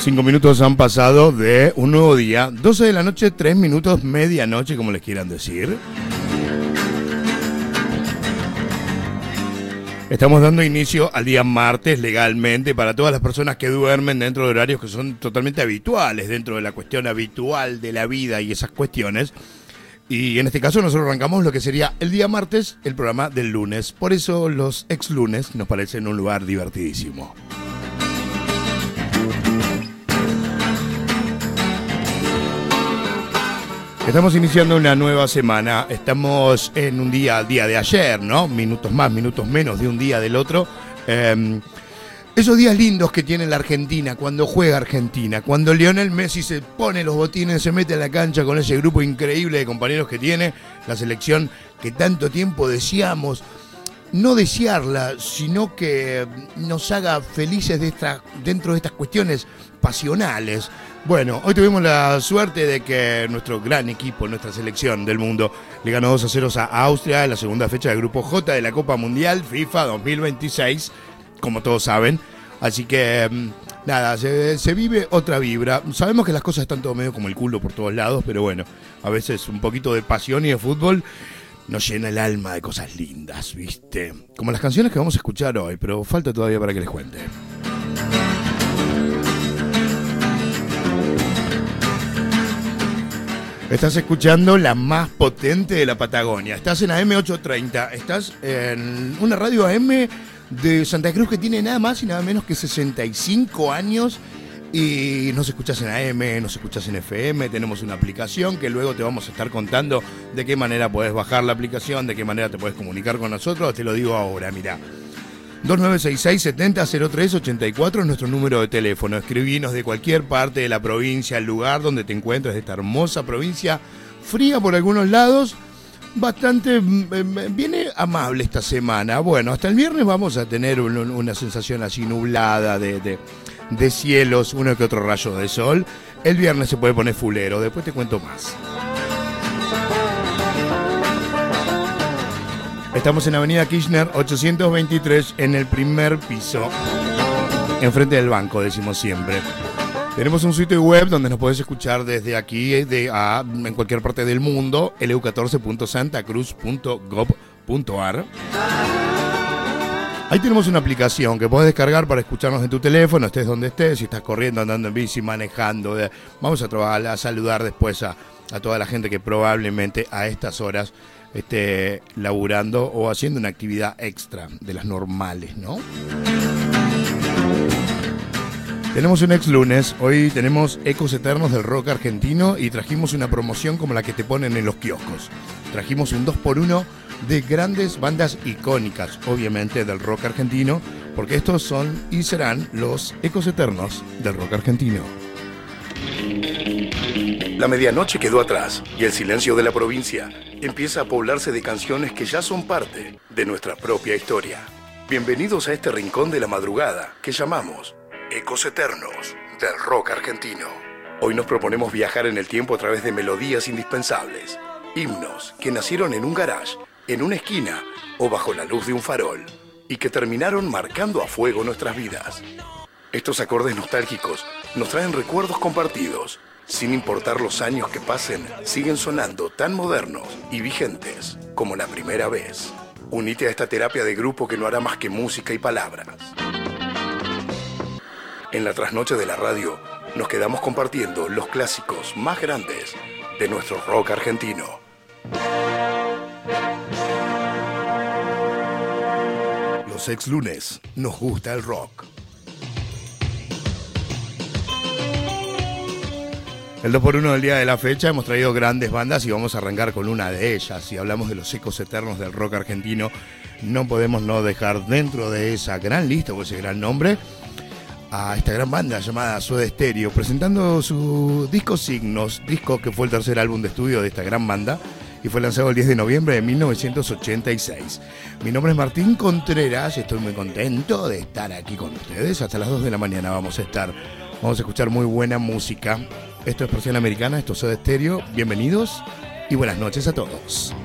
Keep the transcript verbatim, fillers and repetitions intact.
Cinco minutos han pasado de un nuevo día, doce de la noche, tres minutos, medianoche, como les quieran decir. Estamos dando inicio al día martes legalmente para todas las personas que duermen dentro de horarios que son totalmente habituales, dentro de la cuestión habitual de la vida y esas cuestiones. Y en este caso nosotros arrancamos lo que sería el día martes, el programa del lunes. Por eso los ex lunes nos parecen un lugar divertidísimo. Estamos iniciando una nueva semana, estamos en un día, día de ayer, ¿no? Minutos más, minutos menos de un día del otro. Eh, esos días lindos que tiene la Argentina, cuando juega Argentina, cuando Lionel Messi se pone los botines, se mete a la cancha con ese grupo increíble de compañeros que tiene, la selección que tanto tiempo deseamos, no desearla, sino que nos haga felices de esta, dentro de estas cuestiones pasionales. Bueno, hoy tuvimos la suerte de que nuestro gran equipo, nuestra selección del mundo, le ganó dos a cero a Austria en la segunda fecha del Grupo J de la Copa Mundial FIFA dos mil veintiséis, como todos saben. Así que, nada, se, se vive otra vibra. Sabemos que las cosas están todo medio como el culo por todos lados, pero bueno, a veces un poquito de pasión y de fútbol nos llena el alma de cosas lindas, ¿viste? Como las canciones que vamos a escuchar hoy, pero falta todavía para que les cuente. Estás escuchando la más potente de la Patagonia. Estás en A M ochocientos treinta. Estás en una radio A M de Santa Cruz que tiene nada más y nada menos que sesenta y cinco años. Y nos escuchás en A M, nos escuchás en F M. Tenemos una aplicación que luego te vamos a estar contando de qué manera podés bajar la aplicación, de qué manera te podés comunicar con nosotros. Te lo digo ahora, mirá. dos nueve seis seis, siete cero, cero tres ocho cuatro es nuestro número de teléfono. Escribinos de cualquier parte de la provincia, el lugar donde te encuentres de esta hermosa provincia, fría por algunos lados, bastante, viene amable esta semana. Bueno, hasta el viernes vamos a tener un, una sensación así nublada de, de, de cielos, uno que otro rayo de sol. El viernes se puede poner fulero, después te cuento más. Estamos en Avenida Kirchner ochocientos veintitrés, en el primer piso, enfrente del banco, decimos siempre. Tenemos un sitio web donde nos podés escuchar desde aquí de a, en cualquier parte del mundo, l u catorce punto santa cruz punto gov punto a r. Ahí tenemos una aplicación que podés descargar para escucharnos en tu teléfono, estés donde estés, si estás corriendo, andando en bici, manejando. Vamos a, trabajar, a saludar después a, a toda la gente que probablemente a estas horas esté laburando o haciendo una actividad extra de las normales, ¿no? Tenemos un ex lunes, hoy tenemos Ecos Eternos del rock argentino y trajimos una promoción como la que te ponen en los kioscos. Trajimos un dos por uno de grandes bandas icónicas, obviamente del rock argentino, porque estos son y serán los Ecos Eternos del rock argentino. La medianoche quedó atrás y el silencio de la provincia empieza a poblarse de canciones que ya son parte de nuestra propia historia. Bienvenidos a este rincón de la madrugada que llamamos Ecos Eternos del rock argentino. Hoy nos proponemos viajar en el tiempo a través de melodías indispensables, himnos que nacieron en un garage, en una esquina o bajo la luz de un farol y que terminaron marcando a fuego nuestras vidas. Estos acordes nostálgicos nos traen recuerdos compartidos. Sin importar los años que pasen, siguen sonando tan modernos y vigentes como la primera vez. Unite a esta terapia de grupo que no hará más que música y palabras. En la trasnoche de la radio, nos quedamos compartiendo los clásicos más grandes de nuestro rock argentino. Los ex lunes, nos gusta el rock. El dos por uno del día de la fecha hemos traído grandes bandas y vamos a arrancar con una de ellas. Si hablamos de los Ecos Eternos del rock argentino, no podemos no dejar dentro de esa gran lista o ese gran nombre a esta gran banda llamada Soda Stereo, presentando su disco Signos, disco que fue el tercer álbum de estudio de esta gran banda y fue lanzado el diez de noviembre de mil novecientos ochenta y seis. Mi nombre es Martín Contreras y estoy muy contento de estar aquí con ustedes. Hasta las dos de la mañana vamos a estar, vamos a escuchar muy buena música. Esto es Persiana Americana, esto es Soda Stereo. Bienvenidos y buenas noches a todos.